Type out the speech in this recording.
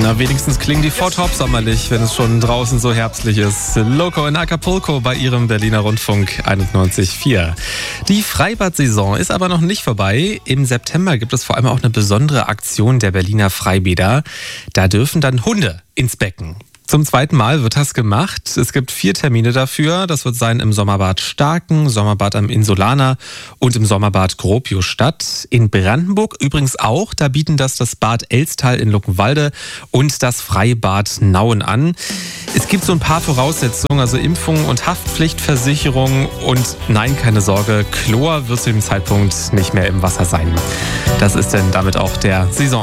Na, wenigstens klingen die Fort Hop sommerlich, wenn es schon draußen so herbstlich ist. Loco in Acapulco bei ihrem Berliner Rundfunk 91.4. Die Freibad-Saison ist aber noch nicht vorbei. Im September gibt es vor allem auch eine besondere Aktion der Berliner Freibäder. Da dürfen dann Hunde ins Becken. Zum zweiten Mal wird das gemacht. Es gibt 4 Termine dafür. Das wird sein im Sommerbad Starken, Sommerbad am Insulaner und im Sommerbad Gropiusstadt. In Brandenburg übrigens auch. Da bieten das Bad Elstal in Luckenwalde und das Freibad Nauen an. Es gibt so ein paar Voraussetzungen, also Impfung und Haftpflichtversicherung. Und nein, keine Sorge, Chlor wird zu dem Zeitpunkt nicht mehr im Wasser sein. Das ist denn damit auch der Saison